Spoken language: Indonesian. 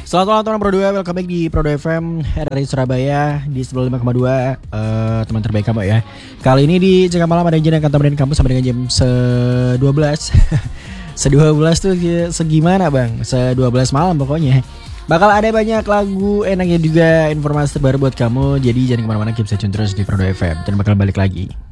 Selamat malam teman Pro 2, welcome back di Pro 2 FM dari Surabaya di 95,2 teman terbaik kamu ya. Kali ini di Cengkak Malam ada yang akan temenin kamu sampai dengan jam 12 Se-12 tuh segimana bang? Se-12 malam pokoknya. Bakal ada banyak lagu enaknya juga, informasi terbaru buat kamu. Jadi jangan kemana-mana, keep stay tune terus di Pro 2 FM. Dan bakal balik lagi.